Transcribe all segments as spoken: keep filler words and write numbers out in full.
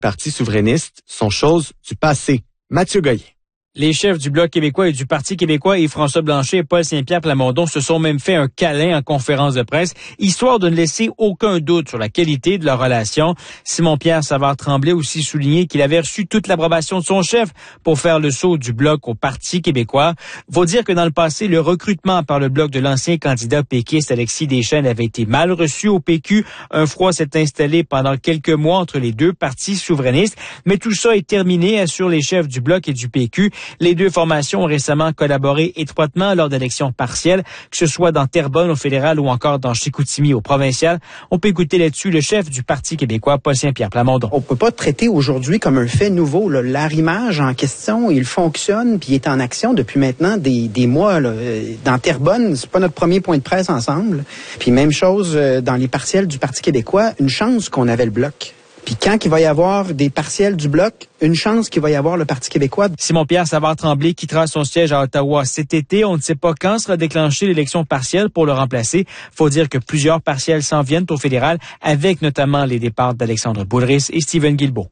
Parti souverainiste sont chose du passé. Mathieu Goyer. Les chefs du Bloc québécois et du Parti québécois, Yves-François Blanchet et Paul Saint-Pierre Plamondon, se sont même fait un câlin en conférence de presse, histoire de ne laisser aucun doute sur la qualité de leur relation. Simon-Pierre Savard-Tremblay aussi souligné qu'il avait reçu toute l'approbation de son chef pour faire le saut du Bloc au Parti québécois. Faut dire que dans le passé, le recrutement par le Bloc de l'ancien candidat péquiste Alexis Deschênes avait été mal reçu au P Q. Un froid s'est installé pendant quelques mois entre les deux partis souverainistes, mais tout ça est terminé, assurent les chefs du Bloc et du P Q. Les deux formations ont récemment collaboré étroitement lors d'élections partielles, que ce soit dans Terrebonne au fédéral ou encore dans Chicoutimi au provincial. On peut écouter là-dessus le chef du Parti québécois, Paul Saint-Pierre Plamondon. On peut pas traiter aujourd'hui comme un fait nouveau. Là. L'arrimage en question, il fonctionne puis il est en action depuis maintenant des, des mois. Là. Dans Terrebonne, c'est pas notre premier point de presse ensemble. Puis même chose dans les partiels du Parti québécois, une chance qu'on avait le Bloc. Puis quand il va y avoir des partiels du Bloc, une chance qu'il va y avoir le Parti québécois. Simon-Pierre Savard-Tremblay quittera son siège à Ottawa cet été. On ne sait pas quand sera déclenchée l'élection partielle pour le remplacer. Faut dire que plusieurs partiels s'en viennent au fédéral, avec notamment les départs d'Alexandre Boulris et Stephen Guilbeault.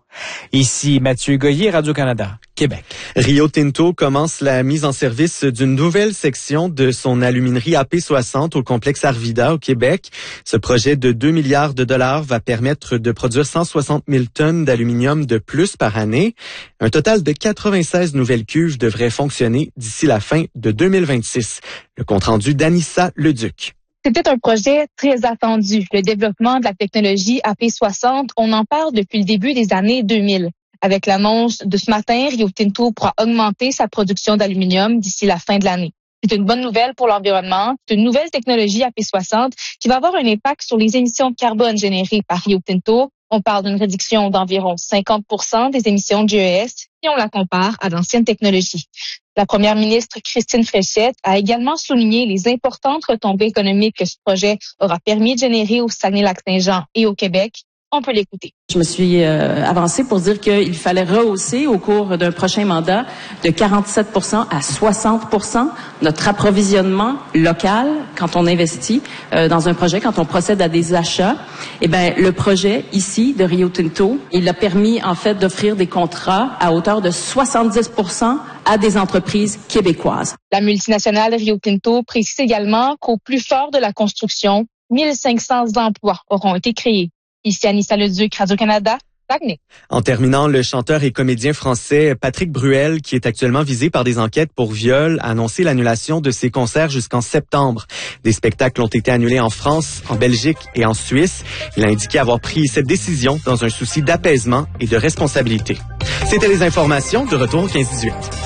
Ici Mathieu Goyer, Radio-Canada, Québec. Rio Tinto commence la mise en service d'une nouvelle section de son aluminerie A P soixante au complexe Arvida au Québec. Ce projet de deux milliards de dollars va permettre de produire cent soixante mille tonnes d'aluminium de plus par année. Un total de quatre-vingt-seize nouvelles cuves devraient fonctionner d'ici la fin de deux mille vingt-six. Le compte-rendu d'Anissa Leduc. C'était un projet très attendu, le développement de la technologie A P soixante. On en parle depuis le début des années deux mille. Avec l'annonce de ce matin, Rio Tinto pourra augmenter sa production d'aluminium d'ici la fin de l'année. C'est une bonne nouvelle pour l'environnement. C'est une nouvelle technologie A P soixante qui va avoir un impact sur les émissions de carbone générées par Rio Tinto. On parle d'une réduction d'environ cinquante pour cent des émissions de G E S si on la compare à l'ancienne technologie. La première ministre Christine Fréchette a également souligné les importantes retombées économiques que ce projet aura permis de générer au Saguenay-Lac-Saint-Jean et au Québec. On peut l'écouter. Je me suis euh, avancée pour dire qu'il fallait rehausser au cours d'un prochain mandat de quarante-sept pour cent à soixante pour cent notre approvisionnement local quand on investit euh, dans un projet, quand on procède à des achats. Eh ben, le projet ici de Rio Tinto, il a permis en fait d'offrir des contrats à hauteur de soixante-dix pour cent à des entreprises québécoises. La multinationale Rio Tinto précise également qu'au plus fort de la construction, mille cinq cents emplois auront été créés. Ici Anissa Leduc, Radio-Canada, Saguenay. En terminant, le chanteur et comédien français Patrick Bruel, qui est actuellement visé par des enquêtes pour viol, a annoncé l'annulation de ses concerts jusqu'en septembre. Des spectacles ont été annulés en France, en Belgique et en Suisse. Il a indiqué avoir pris cette décision dans un souci d'apaisement et de responsabilité. C'était les informations. De retour au quinze dix-huit.